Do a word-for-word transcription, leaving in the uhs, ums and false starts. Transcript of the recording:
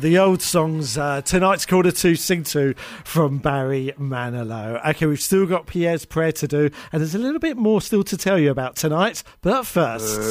the old songs. Uh, tonight's Quarter to Sing To from Barry Manilow. Okay, we've still got Pierre's Prayer to do, and there's a little bit more still to tell you about tonight, but first...